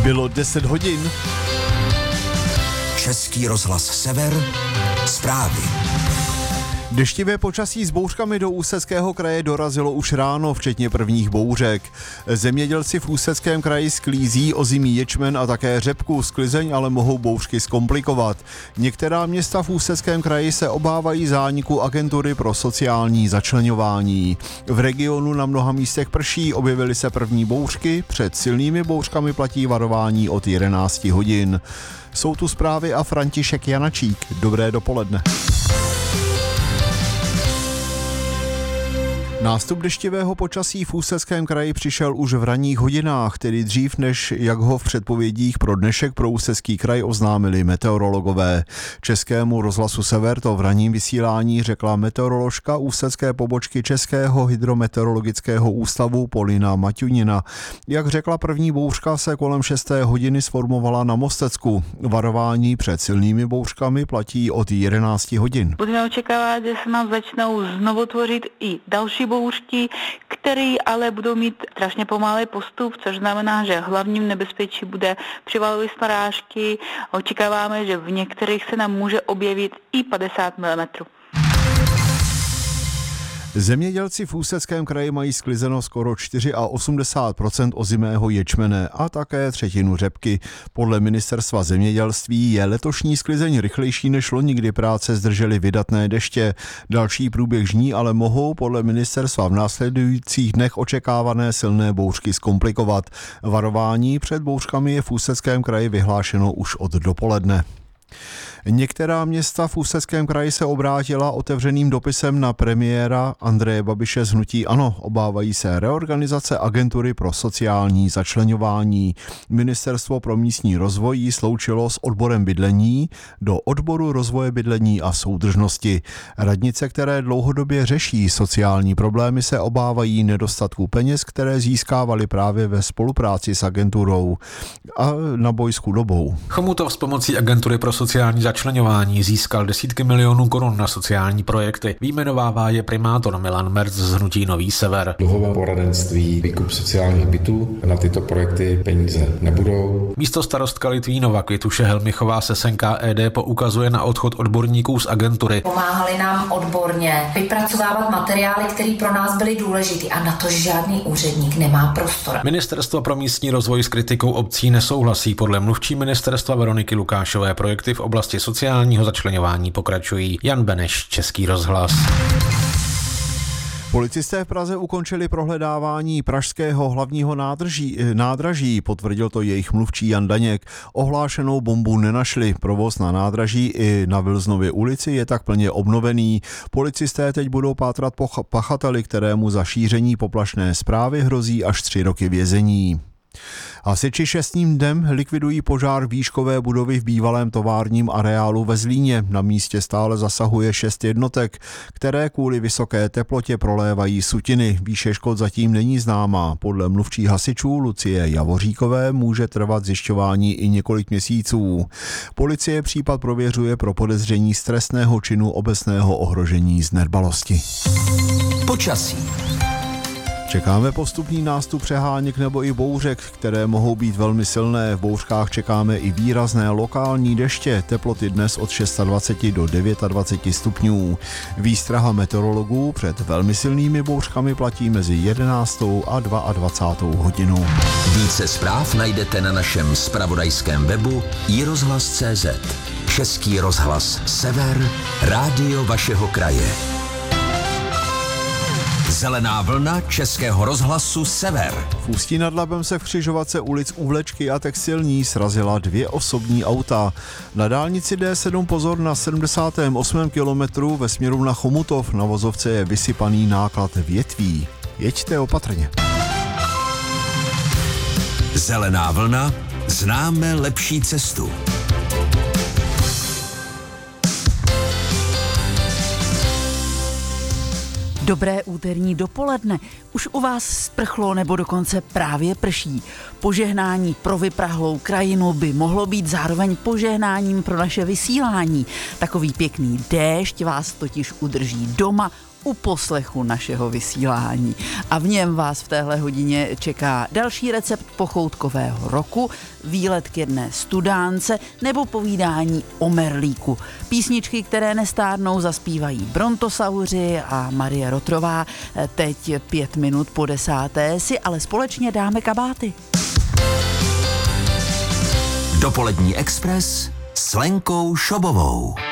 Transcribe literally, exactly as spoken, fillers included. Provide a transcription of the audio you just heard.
Bylo deset hodin. Český rozhlas Sever, zprávy. Deštivé počasí s bouřkami do Ústeckého kraje dorazilo už ráno, včetně prvních bouřek. Zemědělci v Ústeckém kraji sklízí ozimý ječmen a také řepku. Sklizeň ale mohou bouřky zkomplikovat. Některá města v Ústeckém kraji se obávají zániku agentury pro sociální začleňování. V regionu na mnoha místech prší, objevily se první bouřky, před silnými bouřkami platí varování od jedenáct hodin. Jsou tu zprávy a František Janačík. Dobré dopoledne. Nástup deštivého počasí v Ústeckém kraji přišel už v ranních hodinách, tedy dřív, než jak ho v předpovědích pro dnešek pro Ústecký kraj oznámili meteorologové. Českému rozhlasu Sever to v ranním vysílání řekla meteoroložka ústecké pobočky Českého hydrometeorologického ústavu Polina Maťunina. Jak řekla, první bouřka se kolem šesté hodiny sformovala na Mostecku. Varování před silnými bouřkami platí od jedenáct hodin. Budeme očekávat, že se nám začnou znovu tvořit i další bouřky, které ale budou mít strašně pomalý postup, což znamená, že hlavním nebezpečí bude přivalové srážky. Očekáváme, že v některých se nám může objevit i padesát milimetrů. Zemědělci v Ústeckém kraji mají sklizeno skoro osmdesát čtyři procent ozimého ječmene a také třetinu řepky. Podle ministerstva zemědělství je letošní sklizeň rychlejší než loni, kdy práce zdržely vydatné deště. Další průběh žní ale mohou podle ministerstva v následujících dnech očekávané silné bouřky zkomplikovat. Varování před bouřkami je v Ústeckém kraji vyhlášeno už od dopoledne. Některá města v Ústeckém kraji se obrátila otevřeným dopisem na premiéra Andreje Babiše z hnutí ANO. Obávají se reorganizace agentury pro sociální začleňování. Ministerstvo pro místní rozvoj ji sloučilo s odborem bydlení do odboru rozvoje bydlení a soudržnosti. Radnice, které dlouhodobě řeší sociální problémy, se obávají nedostatku peněz, které získávaly právě ve spolupráci s agenturou a na boj s chudobou. Chomutov s pomocí agentury pro sociální začleňování získal desítky milionů korun na sociální projekty. Vyjmenovává je primátor Milan Merc z hnutí Nový Sever. Dluhové poradenství, výkup sociálních bytů, na tyto projekty peníze nebudou. Místo starostka Litvínova Květuše Helmichová se S N K E D poukazuje na odchod odborníků z agentury. Pomáhali nám odborně vypracovávat materiály, které pro nás byly důležité, a na to žádný úředník nemá prostor. Ministerstvo pro místní rozvoj s kritikou obcí nesouhlasí. Podle mluvčí ministerstva Veroniky Lukášové projekty v oblasti sociálního začleňování pokračují. Jan Beneš, Český rozhlas. Policisté v Praze ukončili prohledávání pražského hlavního nádrží, nádraží, potvrdil to jejich mluvčí Jan Daněk. Ohlášenou bombu nenašli. Provoz na nádraží i na Vilznově ulici je tak plně obnovený. Policisté teď budou pátrat po pachateli, kterému za šíření poplašné zprávy hrozí až tři roky vězení. Hasiči šestým dnem likvidují požár výškové budovy v bývalém továrním areálu ve Zlíně. Na místě stále zasahuje šest jednotek, které kvůli vysoké teplotě prolévají sutiny. Výše škod zatím není známá. Podle mluvčí hasičů Lucie Javoříkové může trvat zjišťování i několik měsíců. Policie případ prověřuje pro podezření z trestného činu obecného ohrožení z nedbalosti. Počasí. Čekáme postupný nástup přeháněk nebo i bouřek, které mohou být velmi silné. V bouřkách čekáme i výrazné lokální deště. Teploty dnes od dvacet šest do dvacet devět stupňů. Výstraha meteorologů před velmi silnými bouřkami platí mezi jedenáctou a dvacátou druhou hodinou. Více zpráv najdete na našem zpravodajském webu i rozhlas tečka cé zet. Český rozhlas Sever, rádio vašeho kraje. Zelená vlna Českého rozhlasu Sever. V Ústí nad Labem se v křižovatce ulic Úvlečky a Textilní srazila dvě osobní auta. Na dálnici D sedm pozor na sedmdesátém osmém kilometru ve směru na Chomutov. Na vozovce je vysypaný náklad větví. Jeďte opatrně. Zelená vlna, známe lepší cestu. Dobré úterní dopoledne. Už u vás sprchlo nebo dokonce právě prší. Požehnání pro vyprahlou krajinu by mohlo být zároveň požehnáním pro naše vysílání. Takový pěkný déšť vás totiž udrží doma, u poslechu našeho vysílání. A v něm vás v téhle hodině čeká další recept pochoutkového roku, výlet k jedné studánce nebo povídání o merlíku. Písničky, které nestárnou, zaspívají Brontosauři a Marie Rotrová. Teď pět minut po desáté si ale společně dáme kabáty. Dopolední Express s Lenkou Šobovou.